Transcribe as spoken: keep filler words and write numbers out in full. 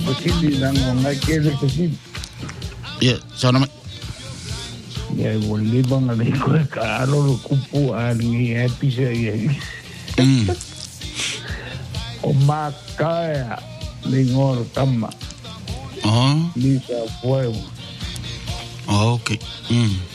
pasili nang mga kele pasili. Ya, sana mai. Ya, boleh bang ada ikut karo kupuan ni happy saya. Hmm. O makaya lingor tama. Oh. Lisa fuego. Okay. Hmm.